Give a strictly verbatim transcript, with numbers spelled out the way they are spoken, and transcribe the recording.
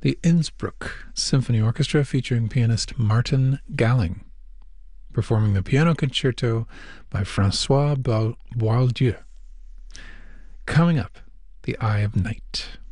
the Innsbruck Symphony Orchestra featuring pianist Martin Galling, performing the piano concerto by Francois Boieldieu. Coming up, The Eye of Night.